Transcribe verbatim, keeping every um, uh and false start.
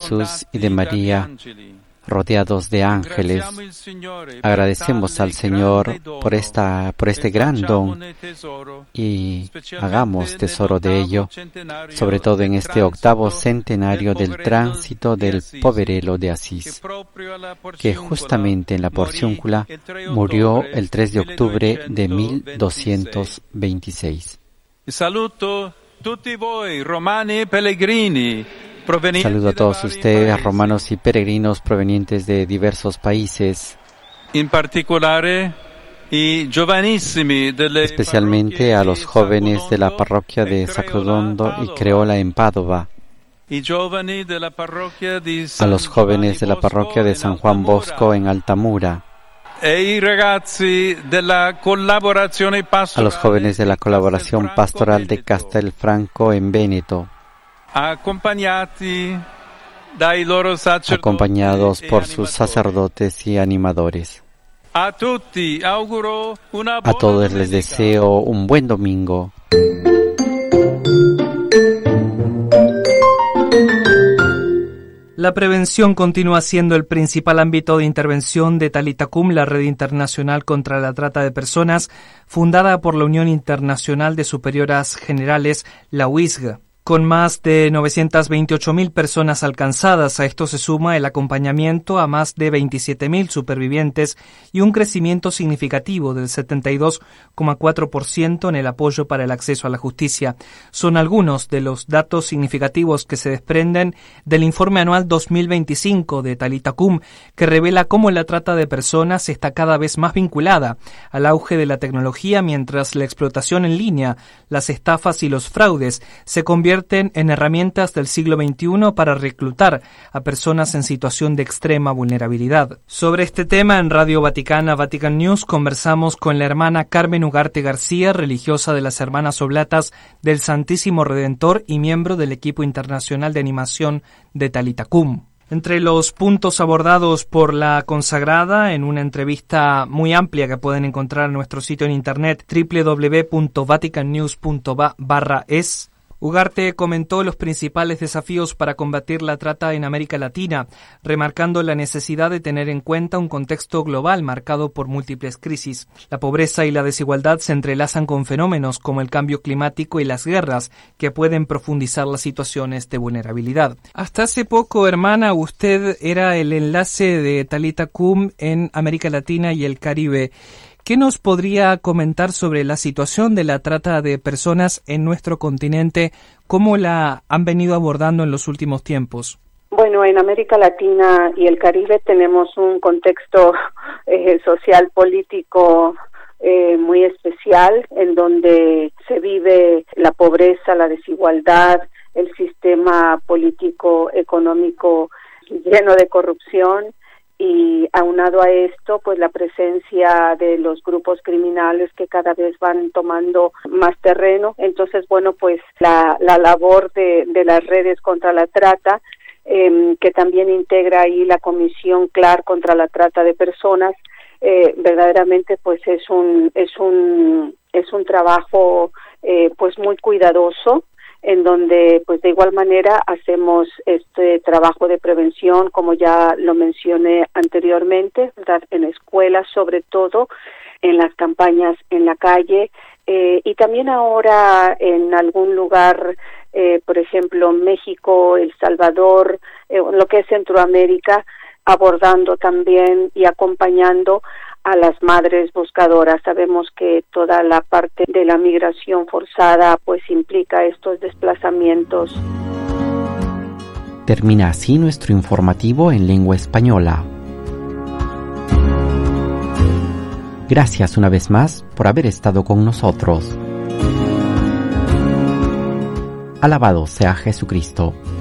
Jesús y de María, rodeados de ángeles, agradecemos al Señor por, esta, por este gran don y hagamos tesoro de ello, sobre todo en este octavo centenario del tránsito del poverello de Asís, que justamente en la Porciúncula murió el tres de octubre de mil doscientos veintiséis. Saluto tutti voi, romani e pellegrini. Saludo a todos ustedes, romanos y peregrinos provenientes de diversos países, especialmente a los jóvenes de la parroquia de Sacrodondo y Creola en Padova, a los jóvenes de la parroquia de San Juan Bosco en Altamura, a los jóvenes de la colaboración pastoral de Castelfranco en Véneto, acompañados por sus sacerdotes y animadores. A todos les deseo un buen domingo. La prevención continúa siendo el principal ámbito de intervención de Talitha Cum, la Red Internacional contra la Trata de Personas, fundada por la Unión Internacional de Superioras Generales, la U I S G. Con más de novecientas veintiocho mil personas alcanzadas, a esto se suma el acompañamiento a más de veintisiete mil supervivientes y un crecimiento significativo del setenta y dos coma cuatro por ciento en el apoyo para el acceso a la justicia. Son algunos de los datos significativos que se desprenden del informe anual dos mil veinticinco de Talitha Cum, que revela cómo la trata de personas está cada vez más vinculada al auge de la tecnología, mientras la explotación en línea, las estafas y los fraudes se convierten en herramientas del siglo veintiuno para reclutar a personas en situación de extrema vulnerabilidad. Sobre este tema, en Radio Vaticana, Vatican News, conversamos con la hermana Carmen Ugarte García, religiosa de las Hermanas Oblatas del Santísimo Redentor y miembro del equipo internacional de animación de Talitha Cum. Entre los puntos abordados por la consagrada en una entrevista muy amplia que pueden encontrar en nuestro sitio en internet doble u doble u doble u punto vatican news punto va barra es, Ugarte comentó los principales desafíos para combatir la trata en América Latina, remarcando la necesidad de tener en cuenta un contexto global marcado por múltiples crisis. La pobreza y la desigualdad se entrelazan con fenómenos como el cambio climático y las guerras, que pueden profundizar las situaciones de vulnerabilidad. Hasta hace poco, hermana, usted era el enlace de Talitha Cum en América Latina y el Caribe. ¿Qué nos podría comentar sobre la situación de la trata de personas en nuestro continente? ¿Cómo la han venido abordando en los últimos tiempos? Bueno, en América Latina y el Caribe tenemos un contexto eh, social, político eh, muy especial, en donde se vive la pobreza, la desigualdad, el sistema político, económico lleno de corrupción. Y aunado a esto, pues la presencia de los grupos criminales que cada vez van tomando más terreno. Entonces, bueno, pues la, la labor de, de las redes contra la trata, eh, que también integra ahí la Comisión C L A R contra la trata de personas, eh, verdaderamente pues es un es un es un trabajo eh, pues muy cuidadoso, en donde pues de igual manera hacemos este trabajo de prevención, como ya lo mencioné anteriormente, ¿verdad? En escuelas, sobre todo, en las campañas en la calle, eh, y también ahora en algún lugar, eh, por ejemplo, México, El Salvador, eh, lo que es Centroamérica, abordando también y acompañando a las madres buscadoras. Sabemos que toda la parte de la migración forzada pues implica estos desplazamientos. Termina así nuestro informativo en lengua española. Gracias una vez más por haber estado con nosotros. Alabado sea Jesucristo.